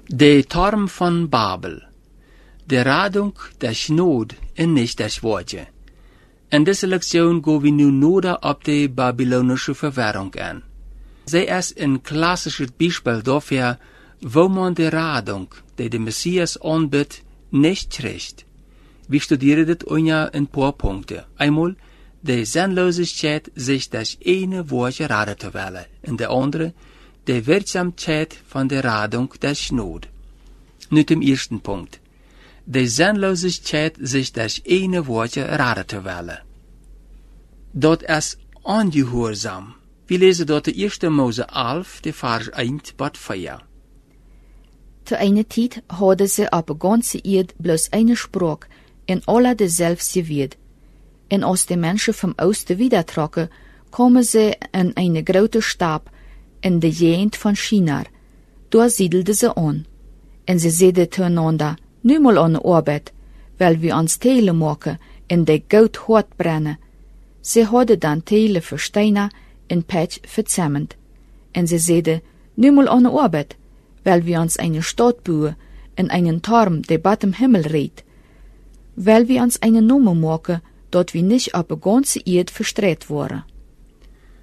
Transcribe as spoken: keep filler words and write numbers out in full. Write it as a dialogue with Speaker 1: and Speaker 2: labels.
Speaker 1: De Turm van Babel. De radung der Schnod en nicht der Schwoordje. In deze lektion gaan we nu nodig op de Babylonische Verwirrung aan. Zij is een klassisches Beispiel dafür, wo man de radung, die de Messias aanbiedt, nicht kriegt. Wir studieren dit in een paar Punkte. Einmal, de Sinnlosigkeit, sich das eine Wort raden te willen. En de andere, de Wirksamkeit van de radung der Schnod. Nu zum ersten Punkt. De Sinnlosigkeit, sich das eine Wort raden te willen. Dat is ongehoorzaam. Wir lesen dort de eerste Mose elf, de vers één tot vier.
Speaker 2: Te eine tijd hadden ze op de ganze Erde bloß eine Sprache, en alle dezelfde Welt. En als de mensen vom Oosten wiedertrokken, komen ze in eine grote stad, in de Gegend von Shinar. Daar siedelden ze aan. En ze zeiden tegenander, nu mal aan de arbeid, weil wir ons telen maken en de goud hart brennen. Ze hadden dan telen versteinen en pech verzemmend. En ze zeiden, nu mal aan de arbeid, weil wir uns eine Stadt bauen en einen Turm, der bat im Himmel redt. Weil wir uns eine Nummer machen, dort wir nicht auf der ganzen Erde verstreut waren.